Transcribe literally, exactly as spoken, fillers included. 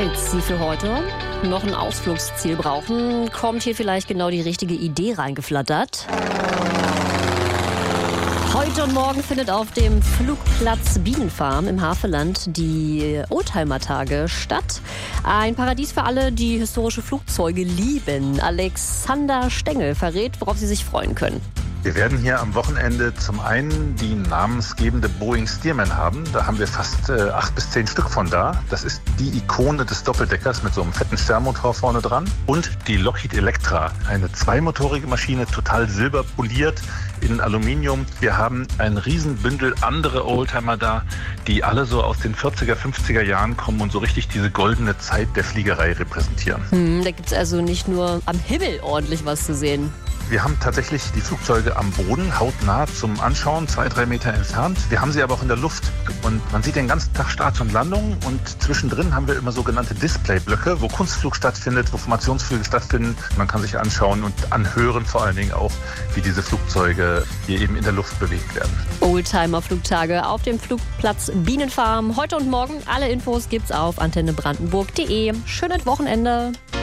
Falls Sie für heute noch ein Ausflugsziel brauchen, kommt hier vielleicht genau die richtige Idee reingeflattert. Heute und morgen findet auf dem Flugplatz Bienenfarm im Havelland die Oldtimer-Tage statt. Ein Paradies für alle, die historische Flugzeuge lieben. Alexander Stengel verrät, worauf Sie sich freuen können. Wir werden hier am Wochenende zum einen die namensgebende Boeing Stearman haben. Da haben wir fast äh, acht bis zehn Stück von da. Das ist die Ikone des Doppeldeckers mit so einem fetten Sternmotor vorne dran. Und die Lockheed Electra, eine zweimotorige Maschine, total silberpoliert in Aluminium. Wir haben ein Riesenbündel andere Oldtimer da, die alle so aus den vierziger, fünfziger Jahren kommen und so richtig diese goldene Zeit der Fliegerei repräsentieren. Hm, da gibt es also nicht nur am Himmel ordentlich was zu sehen. Wir haben tatsächlich die Flugzeuge am Boden, hautnah zum Anschauen, zwei, drei Meter entfernt. Wir haben sie aber auch in der Luft. Und man sieht den ganzen Tag Starts und Landungen. Und zwischendrin haben wir immer sogenannte Displayblöcke, wo Kunstflug stattfindet, wo Formationsflüge stattfinden. Man kann sich anschauen und anhören vor allen Dingen auch, wie diese Flugzeuge hier eben in der Luft bewegt werden. Oldtimer-Flugtage auf dem Flugplatz Bienenfarm. Heute und morgen alle Infos gibt's auf antenne brandenburg punkt de. Schönes Wochenende.